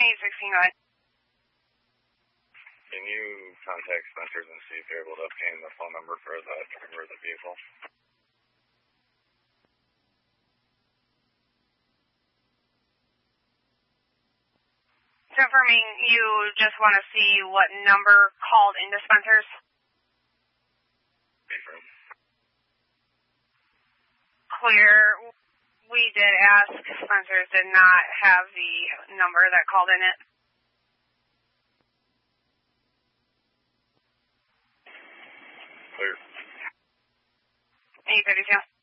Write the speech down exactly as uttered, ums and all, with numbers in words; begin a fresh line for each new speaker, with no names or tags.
eight sixteen, go ahead.
Can you contact Spencer's and see if you're able to obtain the phone number for the driver of the vehicle?
Confirming you just want to see what number called into Spencer's?
Affirm.
Clear. We did ask. Spencer's did not have the number that called in it.
Clear.
eight thirty-two.